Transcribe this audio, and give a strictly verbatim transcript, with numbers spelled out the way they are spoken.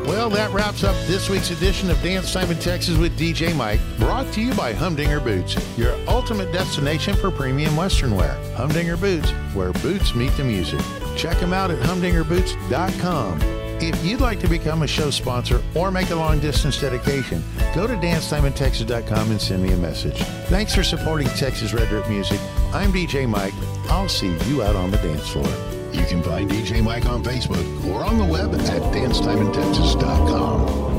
Well, that wraps up this week's edition of Dance Time in Texas with D J Mike, brought to you by Humdinger Boots, your ultimate destination for premium Western wear. Humdinger Boots, where boots meet the music. Check them out at humdinger boots dot com. If you'd like to become a show sponsor or make a long-distance dedication, go to dance time in texas dot com and send me a message. Thanks for supporting Texas Red Dirt Music. I'm D J Mike. I'll see you out on the dance floor. You can find D J Mike on Facebook or on the web at dance time in texas dot com.